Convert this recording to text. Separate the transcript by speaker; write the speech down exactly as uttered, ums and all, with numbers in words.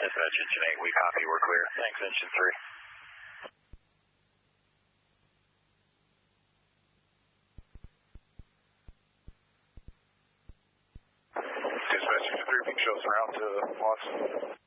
Speaker 1: Dispatch engine eight, we copy, we're clear. Thanks, engine three.
Speaker 2: Dispatch engine three, big shows around to Watson.